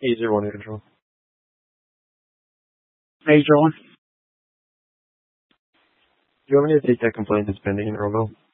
801 control. Major one. Do you want me to take that complaint that's pending in Rovo?